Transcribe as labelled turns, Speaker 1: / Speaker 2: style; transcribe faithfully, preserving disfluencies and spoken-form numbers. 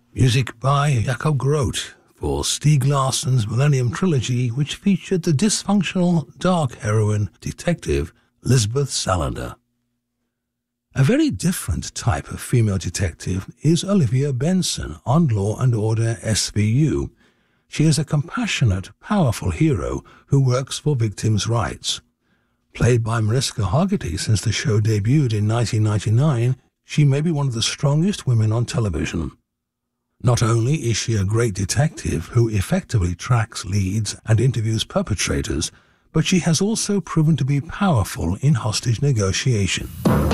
Speaker 1: Music by Jakob Groth for Stieg Larsson's Millennium Trilogy, which featured the dysfunctional dark heroine detective Lisbeth Salander. A very different type of female detective is Olivia Benson on Law and Order S V U. She is a compassionate, powerful hero who works for victims' rights. Played by Mariska Hargitay since the show debuted in nineteen ninety-nine, she may be one of the strongest women on television. Not only is she a great detective who effectively tracks leads and interviews perpetrators, but she has also proven to be powerful in hostage negotiation.